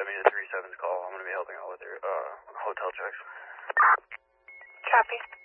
me a 37's call. I'm going to be helping out with your hotel checks. Copy.